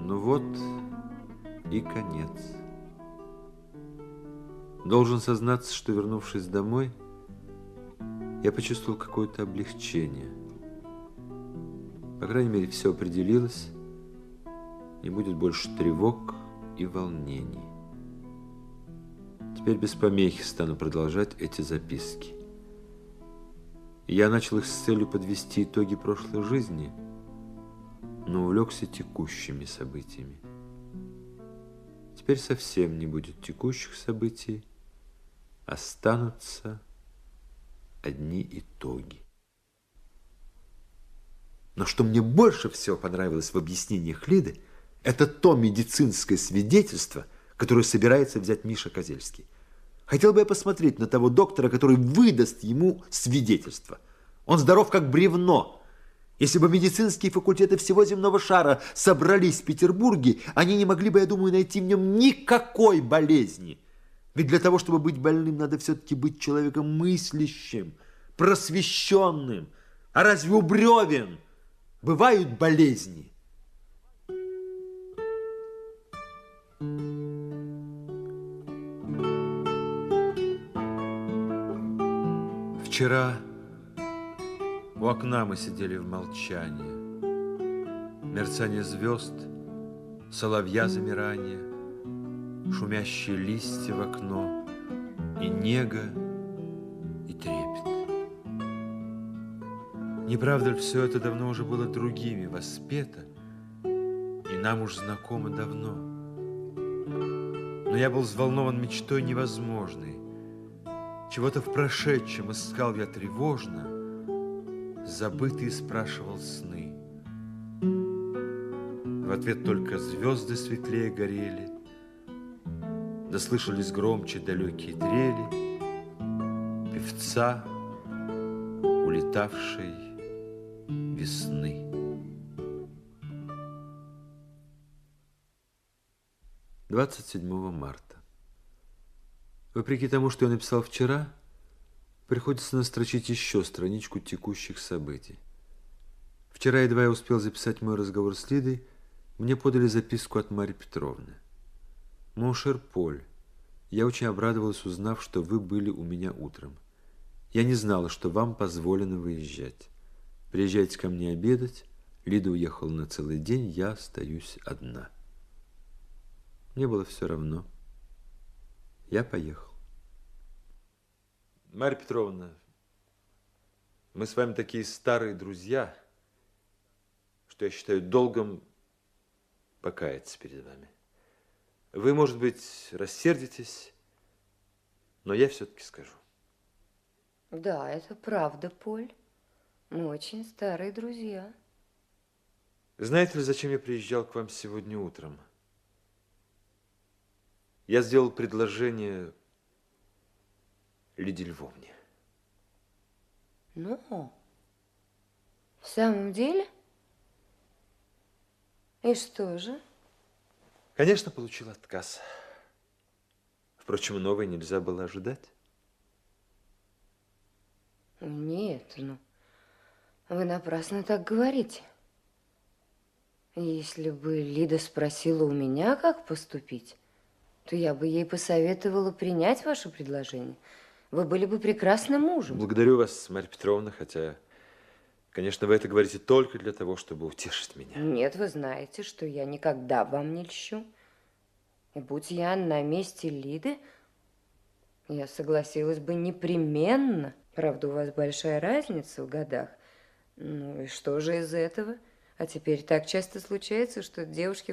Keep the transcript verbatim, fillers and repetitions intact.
Ну вот и конец. Должен сознаться, что, вернувшись домой, я почувствовал какое-то облегчение. По крайней мере, все определилось, не будет больше тревог и волнений. Теперь без помехи стану продолжать эти записки. И я начал их с целью подвести итоги прошлой жизни, но увлекся текущими событиями. Теперь совсем не будет текущих событий, останутся одни итоги. Но что мне больше всего понравилось в объяснениях Лиды, это то медицинское свидетельство, которое собирается взять Миша Козельский. Хотел бы я посмотреть на того доктора, который выдаст ему свидетельство. Он здоров как бревно. Если бы медицинские факультеты всего земного шара собрались в Петербурге, они не могли бы, я думаю, найти в нем никакой болезни. Ведь для того, чтобы быть больным, надо все-таки быть человеком мыслящим, просвещенным. А разве у бревен бывают болезни? Вчера у окна мы сидели в молчании. Мерцание звезд, соловья замирание, шумящие листья в окно, и нега, и трепет. Не правда ли, все это давно уже было другими воспето, и нам уж знакомо давно? Но я был взволнован мечтой невозможной. Чего-то в прошедшем искал я тревожно, забытый спрашивал сны. В ответ только звезды светлее горели, да слышались громче далекие трели певца, улетавшей весны. двадцать седьмого марта. Вопреки тому, что я написал вчера, приходится настрочить еще страничку текущих событий. Вчера, едва я успел записать мой разговор с Лидой, мне подали записку от Марьи Петровны. «Мон шер Поль, я очень обрадовалась, узнав, что вы были у меня утром. Я не знала, что вам позволено выезжать. Приезжайте ко мне обедать. Лида уехала на целый день, я остаюсь одна». Мне было все равно. Я поехал. Марья Петровна, мы с вами такие старые друзья, что я считаю долгом покаяться перед вами. Вы, может быть, рассердитесь, но я все-таки скажу. Да, это правда, Поль. Мы очень старые друзья. Знаете ли, зачем я приезжал к вам сегодня утром? Я сделал предложение Лиде Львовне. Ну, в самом деле? И что же? Конечно, получил отказ. Впрочем, новое нельзя было ожидать. Нет, ну, вы напрасно так говорите. Если бы Лида спросила у меня, как поступить, то я бы ей посоветовала принять ваше предложение. Вы были бы прекрасным мужем. Благодарю вас, Марья Петровна, хотя, конечно, вы это говорите только для того, чтобы утешить меня. Нет, вы знаете, что я никогда вам не льщу. И будь я на месте Лиды, я согласилась бы непременно. Правда, у вас большая разница в годах. Ну и что же из этого? А теперь так часто случается, что девушки